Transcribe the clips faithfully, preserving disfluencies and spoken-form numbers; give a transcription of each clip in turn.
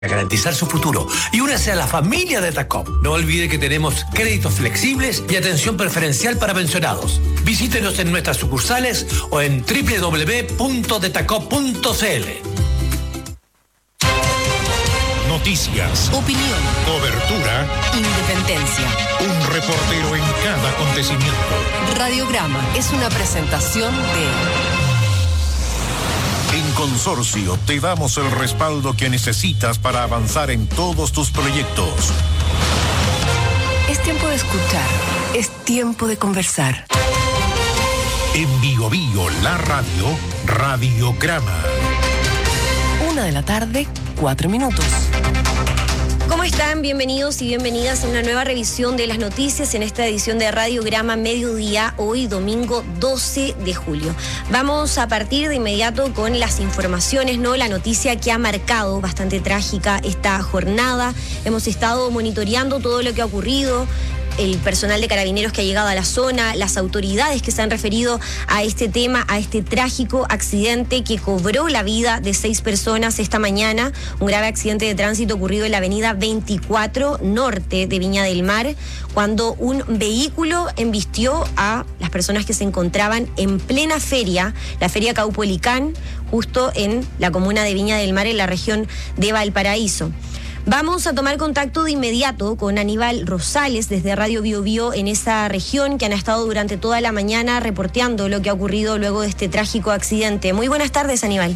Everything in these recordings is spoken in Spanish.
A garantizar su futuro y únase a la familia de TACOP. No olvide que tenemos créditos flexibles y atención preferencial para pensionados. Visítenos en nuestras sucursales o en doble u doble u doble u punto detacop punto c l. Noticias, opinión, cobertura, independencia. Un reportero en cada acontecimiento. Radiograma es una presentación de... En Consorcio te damos el respaldo que necesitas para avanzar en todos tus proyectos. Es tiempo de escuchar, es tiempo de conversar. En Bio Bio, la radio, Radiograma. Una de la tarde, cuatro minutos. ¿Cómo están? Bienvenidos y bienvenidas a una nueva revisión de las noticias en esta edición de Radiograma Mediodía, hoy domingo doce de julio. Vamos a partir de inmediato con las informaciones, ¿no? La noticia que ha marcado bastante trágica esta jornada. Hemos estado monitoreando todo lo que ha ocurrido, el personal de carabineros que ha llegado a la zona, las autoridades que se han referido a este tema, a este trágico accidente que cobró la vida de seis personas esta mañana, un grave accidente de tránsito ocurrido en la avenida veinticuatro Norte de Viña del Mar, cuando un vehículo embistió a las personas que se encontraban en plena feria, la feria Caupolicán, justo en la comuna de Viña del Mar, en la región de Valparaíso. Vamos a tomar contacto de inmediato con Aníbal Rosales desde Radio Bio Bio en esa región, que han estado durante toda la mañana reporteando lo que ha ocurrido luego de este trágico accidente. Muy buenas tardes, Aníbal.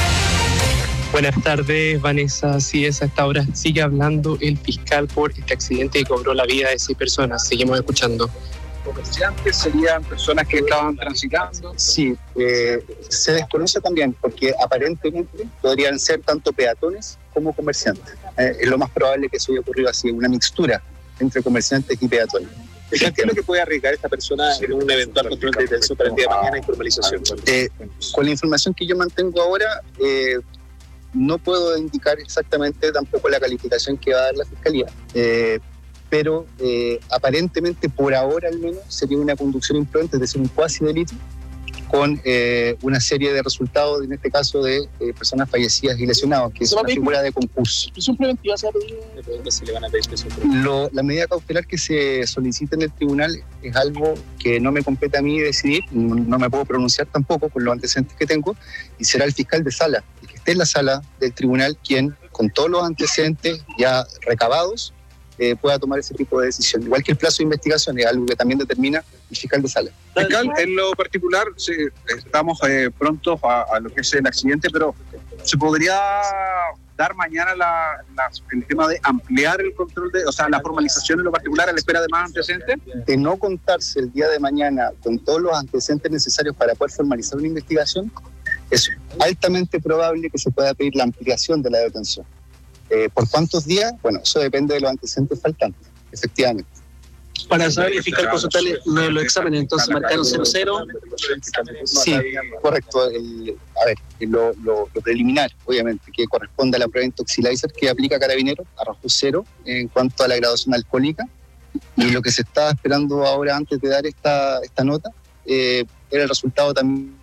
Buenas tardes, Vanessa. Sí, es a esta hora sigue hablando el fiscal por este accidente que cobró la vida de seis personas. Seguimos escuchando. ¿Comerciantes serían personas que estaban transitando? Sí, eh, se desconoce también porque aparentemente podrían ser tanto peatones como comerciantes. Eh, es lo más probable que eso haya ocurrido así, una mixtura entre comerciantes y peatones. ¿Qué es lo que puede arriesgar esta persona en un eventual control de detención para el día de mañana y formalización? Eh, con la información que yo mantengo ahora, eh, no puedo indicar exactamente tampoco la calificación que va a dar la Fiscalía. Eh, pero eh, aparentemente por ahora al menos sería una conducción imprudente, es decir, un cuasi delito con eh, una serie de resultados, en este caso de eh, personas fallecidas y lesionados, que es una figura de concurso. ¿Prisión preventiva se va a pedir? ¿Se le van a pedir prisión preventiva? Lo, la medida cautelar que se solicita en el tribunal es algo que no me compete a mí decidir, no, no me puedo pronunciar tampoco con los antecedentes que tengo, y será el fiscal de sala, el que esté en la sala del tribunal, quien con todos los antecedentes ya recabados, Eh, pueda tomar ese tipo de decisión. Igual que el plazo de investigación es algo que también determina el fiscal de sala. Fiscal, en lo particular, sí, estamos eh, prontos a, a lo que es el accidente, pero ¿se podría dar mañana la, la, el tema de ampliar el control, de, o sea, la formalización en lo particular a la espera de más antecedentes? De no contarse el día de mañana con todos los antecedentes necesarios para poder formalizar una investigación, es altamente probable que se pueda pedir la ampliación de la detención. Eh, ¿Por cuántos días? Bueno, eso depende de los antecedentes faltantes, efectivamente. Para saber el fiscal consultar los exámenes, entonces marcaron cero cero. Sí, correcto. El, a ver, lo, lo, lo preliminar, obviamente, que corresponde a la prueba intoxilizer que aplica Carabineros, arrojó cero en cuanto a la graduación alcohólica. Y lo que se estaba esperando ahora, antes de dar esta, esta nota, eh, era el resultado también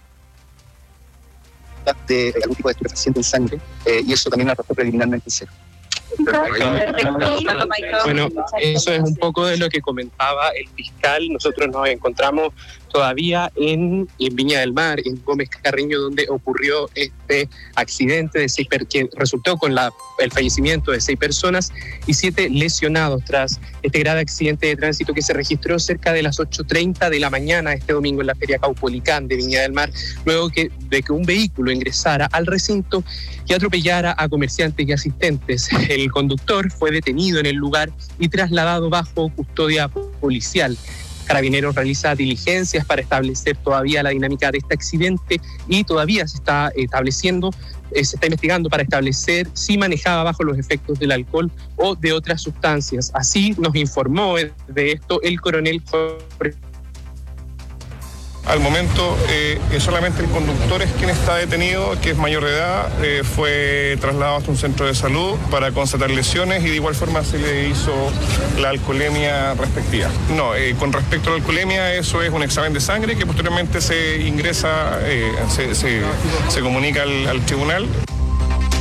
de algún tipo de estupefaciente en sangre, eh, y eso también arrojó preliminarmente cero. Bueno, eso es un poco de lo que comentaba el fiscal. Nosotros nos encontramos todavía en, en Viña del Mar, en Gómez Carreño, donde ocurrió este accidente de seis per- que resultó con la, el fallecimiento de seis personas y siete lesionados tras este grave accidente de tránsito que se registró cerca de las ocho treinta de la mañana este domingo en la feria Caupolicán de Viña del Mar, luego que, de que un vehículo ingresara al recinto y atropellara a comerciantes y asistentes. El conductor fue detenido en el lugar y trasladado bajo custodia policial. Carabineros realiza diligencias para establecer todavía la dinámica de este accidente y todavía se está estableciendo, eh, se está investigando para establecer si manejaba bajo los efectos del alcohol o de otras sustancias. Así nos informó de esto el coronel Jorge. Al momento, eh, solamente el conductor es quien está detenido, que es mayor de edad, eh, fue trasladado hasta un centro de salud para constatar lesiones y de igual forma se le hizo la alcoholemia respectiva. No, eh, con respecto a la alcoholemia, eso es un examen de sangre que posteriormente se ingresa, eh, se, se, se comunica al, al tribunal.